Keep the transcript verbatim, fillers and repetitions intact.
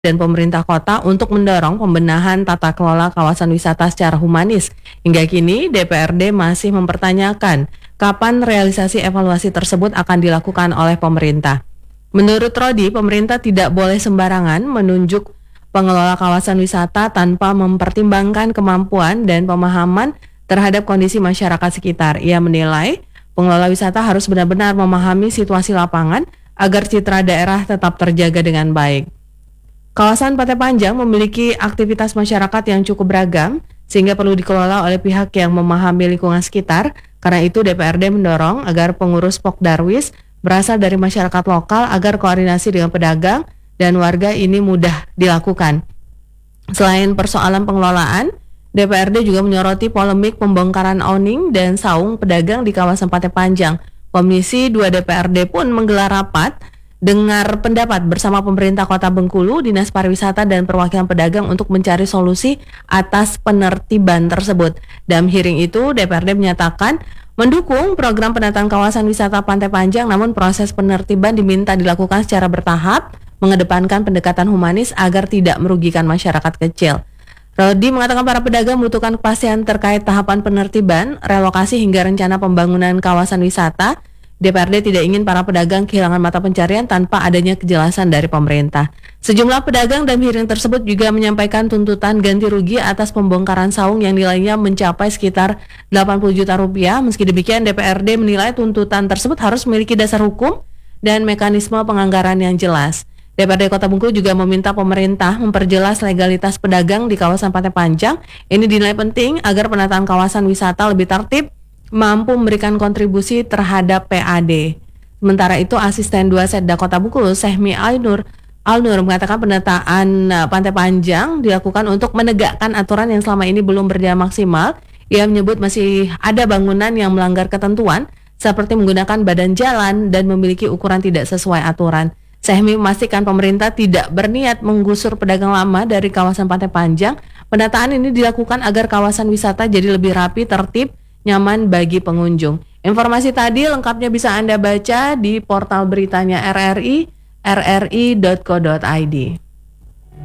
dan pemerintah kota untuk mendorong pembenahan tata kelola kawasan wisata secara humanis. Hingga kini, D P R D masih mempertanyakan kapan realisasi evaluasi tersebut akan dilakukan oleh pemerintah. Menurut Rodi, pemerintah tidak boleh sembarangan menunjuk pengelola kawasan wisata tanpa mempertimbangkan kemampuan dan pemahaman terhadap kondisi masyarakat sekitar. Ia menilai pengelola wisata harus benar-benar memahami situasi lapangan agar citra daerah tetap terjaga dengan baik. Kawasan Pantai Panjang memiliki aktivitas masyarakat yang cukup beragam sehingga perlu dikelola oleh pihak yang memahami lingkungan sekitar. Karena itu D P R D mendorong agar pengurus Pokdarwis berasal dari masyarakat lokal agar koordinasi dengan pedagang dan warga ini mudah dilakukan. Selain persoalan pengelolaan, D P R D juga menyoroti polemik pembongkaran awning dan saung pedagang di kawasan Pantai Panjang. Komisi dua D P R D pun menggelar rapat dengar pendapat bersama pemerintah Kota Bengkulu, Dinas Pariwisata dan perwakilan pedagang untuk mencari solusi atas penertiban tersebut. Dalam hearing itu, D P R D menyatakan mendukung program penataan kawasan wisata Pantai Panjang, namun proses penertiban diminta dilakukan secara bertahap, mengedepankan pendekatan humanis agar tidak merugikan masyarakat kecil. Rodi mengatakan para pedagang membutuhkan kepastian terkait tahapan penertiban, relokasi hingga rencana pembangunan kawasan wisata. D P R D tidak ingin para pedagang kehilangan mata pencarian tanpa adanya kejelasan dari pemerintah. Sejumlah pedagang dalam hearing tersebut juga menyampaikan tuntutan ganti rugi atas pembongkaran saung yang nilainya mencapai sekitar delapan puluh juta rupiah. Meski demikian, D P R D menilai tuntutan tersebut harus memiliki dasar hukum dan mekanisme penganggaran yang jelas. D P R D Kota Bengkulu juga meminta pemerintah memperjelas legalitas pedagang di kawasan Pantai Panjang. Ini dinilai penting agar penataan kawasan wisata lebih tertib, mampu memberikan kontribusi terhadap P A D. Sementara itu, Asisten dua Setda Kota Bengkulu, Sehmi Alnur, Alnur mengatakan penataan Pantai Panjang dilakukan untuk menegakkan aturan yang selama ini belum berjalan maksimal. Ia menyebut masih ada bangunan yang melanggar ketentuan, seperti menggunakan badan jalan dan memiliki ukuran tidak sesuai aturan. Sehmi memastikan pemerintah tidak berniat menggusur pedagang lama dari kawasan Pantai Panjang. Penataan ini dilakukan agar kawasan wisata jadi lebih rapi, tertib, nyaman bagi pengunjung. Informasi tadi lengkapnya bisa Anda baca di portal beritanya R R I, r r i dot co dot i d.